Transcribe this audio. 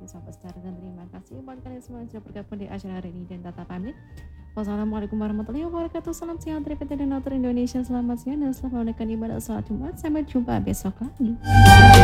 Sobat Star, dan terima kasih buat kalian semua yang sudah bergabung di acara hari ini dan Tata pamit. Wassalamualaikum warahmatullahi wabarakatuh. Salam sehat dari PT Donatur Indonesia. Selamat siang dan selamat menunaikan ibadah salat Jumat. Sampai jumpa besok lagi.